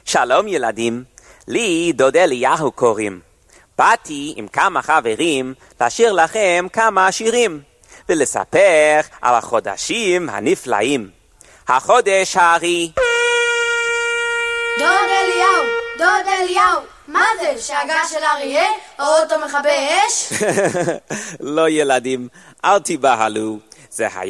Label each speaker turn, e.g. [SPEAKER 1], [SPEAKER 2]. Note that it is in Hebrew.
[SPEAKER 1] שלום ילדים, לי דוד אליהו קוראים. באתי עם כמה חברים לשיר לכם כמה שירים, ולספר על החודשים הנפלאים. החודש הארי.
[SPEAKER 2] דוד אליהו, מה זה? שאגה של אריה? או אותו מכבי אש?
[SPEAKER 1] לא ילדים, אל תיבהלו. זה היה